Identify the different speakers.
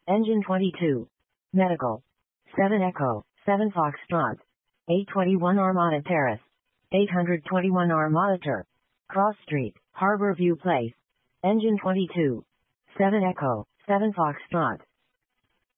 Speaker 1: Engine 22. Medical. 7 Echo, 7 Foxtrot. 821 Armada Terrace. 821 Armada Ter. Cross Street, Harbor View Place. Engine 22. 7 Echo, 7 Foxtrot.